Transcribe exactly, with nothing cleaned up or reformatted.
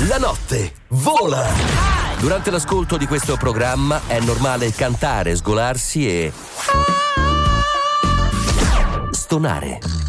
La notte vola. Durante l'ascolto di questo programma è normale cantare, sgolarsi e stonare.